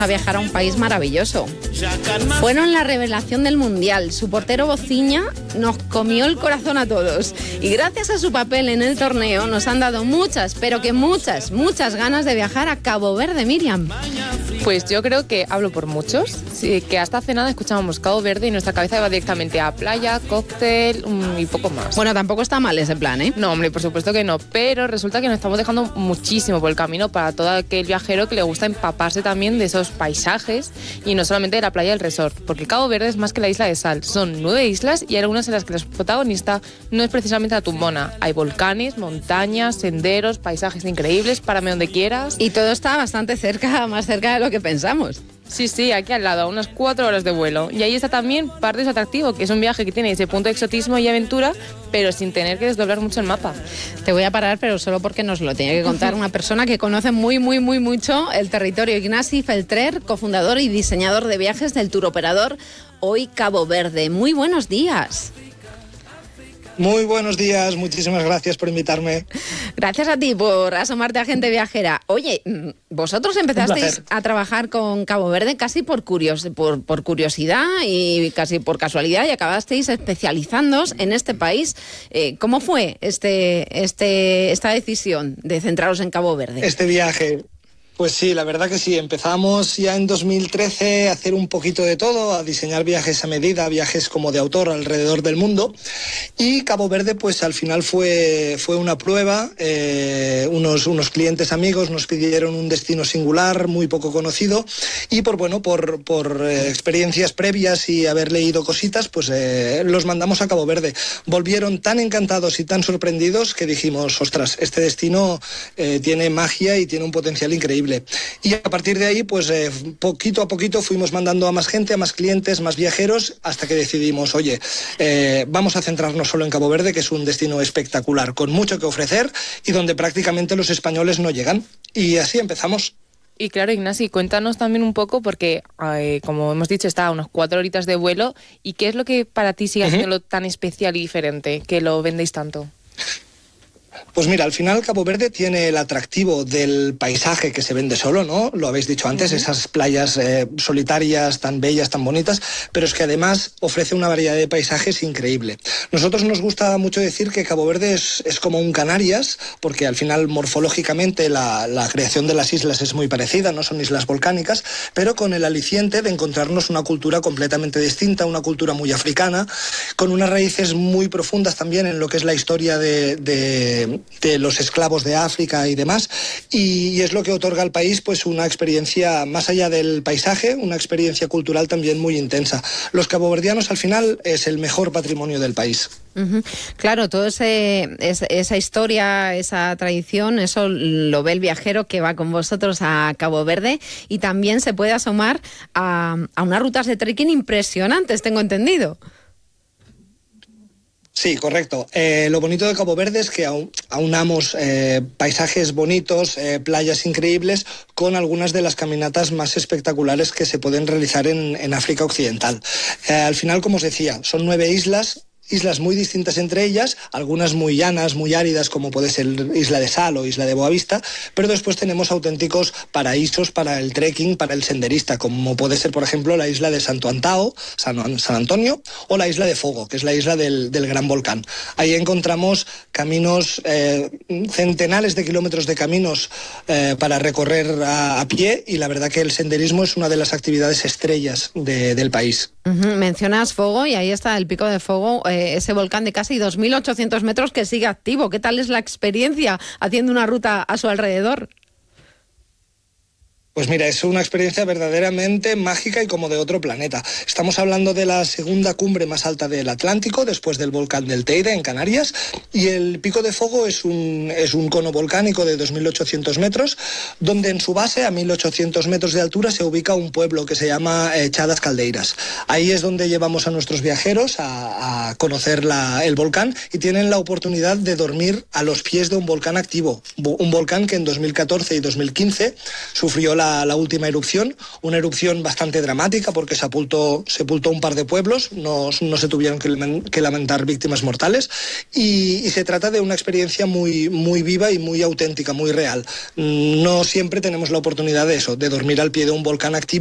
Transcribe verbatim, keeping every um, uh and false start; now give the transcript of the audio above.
a viajar a un país maravilloso. Fueron la revelación del Mundial. Su portero Bociña nos comió el corazón a todos. Y gracias a su papel en el torneo nos han dado muchas, pero que muchas, muchas ganas de viajar a Cabo Verde, Miriam. Pues yo creo que hablo por muchos, sí, que hasta hace nada escuchábamos Cabo Verde y nuestra cabeza iba directamente a playa, cóctel um, y poco más. Bueno, tampoco está mal ese plan, ¿eh? No, hombre, por supuesto que no, pero resulta que nos estamos dejando muchísimo por el camino para todo aquel viajero que le gusta empaparse también de esos paisajes y no solamente de la playa del resort, porque Cabo Verde es más que la isla de sal, son nueve islas y hay algunas en las que el protagonista no es precisamente la tumbona, hay volcanes, montañas, senderos, paisajes increíbles, párame donde quieras. Y todo está bastante cerca, más cerca de lo que pensamos. Sí, sí, aquí al lado, a unas cuatro horas de vuelo. Y ahí está también parte de su atractivo, que es un viaje que tiene ese punto de exotismo y aventura, pero sin tener que desdoblar mucho el mapa. Te voy a parar, pero solo porque nos lo tiene que contar una persona que conoce muy, muy, muy mucho el territorio. Ignasi Feltrer, cofundador y diseñador de viajes del turoperador Hoy Cabo Verde. Muy buenos días. Muy buenos días, muchísimas gracias por invitarme. Gracias a ti por asomarte a Gente Viajera. Oye, vosotros empezasteis a trabajar con Cabo Verde casi por, curios, por, por curiosidad y casi por casualidad y acabasteis especializándoos en este país. Eh, ¿Cómo fue este, este, esta decisión de centraros en Cabo Verde? Este viaje... Pues sí, la verdad que sí. Empezamos ya en dos mil trece a hacer un poquito de todo, a diseñar viajes a medida, viajes como de autor alrededor del mundo. Y Cabo Verde, pues al final fue, fue una prueba. Eh, unos, unos clientes amigos nos pidieron un destino singular, muy poco conocido. Y por, bueno, por, por eh, experiencias previas y haber leído cositas, pues eh, los mandamos a Cabo Verde. Volvieron tan encantados y tan sorprendidos que dijimos, ostras, este destino eh, tiene magia y tiene un potencial increíble. Y a partir de ahí, pues eh, poquito a poquito fuimos mandando a más gente, a más clientes, más viajeros, hasta que decidimos, oye, eh, vamos a centrarnos solo en Cabo Verde, que es un destino espectacular, con mucho que ofrecer y donde prácticamente los españoles no llegan. Y así empezamos. Y claro, Ignasi, cuéntanos también un poco, porque eh, como hemos dicho, está a unas cuatro horitas de vuelo, ¿y qué es lo que para ti sigue haciéndolo uh-huh. tan especial y diferente, que lo vendéis tanto? Pues mira, al final Cabo Verde tiene el atractivo del paisaje que se vende solo, ¿no? Lo habéis dicho antes, uh-huh. esas playas eh, solitarias, tan bellas, tan bonitas, pero es que además ofrece una variedad de paisajes increíble. Nosotros nos gusta mucho decir que Cabo Verde es, es como un Canarias, porque al final morfológicamente la, la creación de las islas es muy parecida, no son islas volcánicas, pero con el aliciente de encontrarnos una cultura completamente distinta, una cultura muy africana, con unas raíces muy profundas también en lo que es la historia de... de de los esclavos de África y demás, y, y es lo que otorga al país pues una experiencia más allá del paisaje, una experiencia cultural también muy intensa. Los caboverdianos al final es el mejor patrimonio del país. Uh-huh. Claro, toda esa historia, esa tradición, eso lo ve el viajero que va con vosotros a Cabo Verde, y también se puede asomar a, a unas rutas de trekking impresionantes, tengo entendido. Sí, correcto. Eh, lo bonito de Cabo Verde es que aun, aunamos eh, paisajes bonitos, eh, playas increíbles, con algunas de las caminatas más espectaculares que se pueden realizar en, en África Occidental. Eh, al final, como os decía, son nueve islas, islas muy distintas entre ellas, algunas muy llanas, muy áridas, como puede ser Isla de Sal o Isla de Boavista, pero después tenemos auténticos paraísos para el trekking, para el senderista, como puede ser, por ejemplo, la isla de Santo Antao, San, San Antonio, o la isla de Fogo, que es la isla del, del Gran Volcán. Ahí encontramos caminos, eh, centenares de kilómetros de caminos eh, para recorrer a, a pie, y la verdad que el senderismo es una de las actividades estrellas de, del país. Uh-huh. Mencionas Fogo y ahí está el Pico de Fogo, eh, ese volcán de casi dos mil ochocientos metros que sigue activo. ¿Qué tal es la experiencia haciendo una ruta a su alrededor? Pues mira, es una experiencia verdaderamente mágica y como de otro planeta. Estamos hablando de la segunda cumbre más alta del Atlántico, después del volcán del Teide, en Canarias, y el Pico de Fogo es un, es un cono volcánico de dos mil ochocientos metros, donde en su base, a mil ochocientos metros de altura, se ubica un pueblo que se llama eh, Chadas Caldeiras. Ahí es donde llevamos a nuestros viajeros a, a conocer la, el volcán, y tienen la oportunidad de dormir a los pies de un volcán activo, un volcán que en dos mil catorce y dos mil quince sufrió la la, la última erupción, una erupción bastante dramática porque sepultó, sepultó un par de pueblos, no, no se tuvieron que, que lamentar víctimas mortales y, y se trata de una experiencia muy, muy viva y muy auténtica, muy real. No siempre tenemos la oportunidad de eso, de dormir al pie de un volcán activo